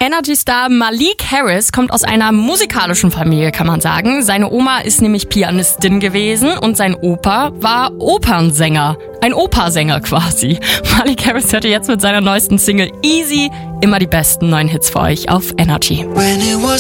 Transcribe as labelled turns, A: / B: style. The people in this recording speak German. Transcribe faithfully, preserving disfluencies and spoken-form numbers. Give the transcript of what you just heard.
A: Energy-Star Malik Harris kommt aus einer musikalischen Familie, kann man sagen. Seine Oma ist nämlich Pianistin gewesen und sein Opa war Opernsänger. Ein Opersänger quasi. Malik Harris hörte jetzt mit seiner neuesten Single Easy immer die besten neuen Hits für euch auf Energy.
B: When it was